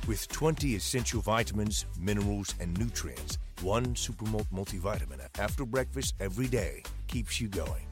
With 20 essential vitamins, minerals, and nutrients, one Supermalt multivitamin after breakfast every day keeps you going.